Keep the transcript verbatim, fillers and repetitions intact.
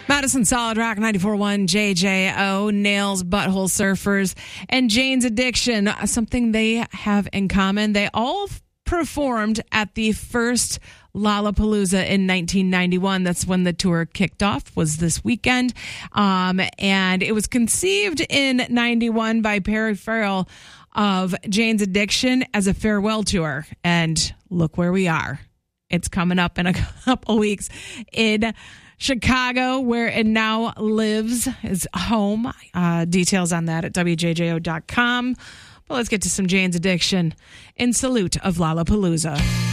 Madison Solid Rock ninety-four point one J J O, Nails, Butthole Surfers, and Jane's Addiction. Something they have in common. They all performed at the first Lollapalooza in nineteen ninety-one. That's when the tour kicked off, was this weekend. Um, and it was conceived in ninety-one by Perry Farrell of Jane's Addiction as a farewell tour. And look where we are. It's coming up in a couple weeks in Chicago, where it now lives, is home. Uh, details on that at W J J O dot com. But let's get to some Jane's Addiction in salute of Lollapalooza.